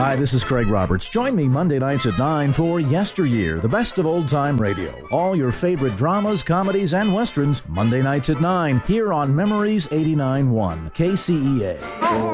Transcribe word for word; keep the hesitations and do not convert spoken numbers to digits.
Hi, this is Craig Roberts. Join me Monday nights at nine for Yesteryear, the best of old-time radio. All your favorite dramas, comedies, and westerns, Monday nights at nine, here on Memories eighty-nine point one, K C E A.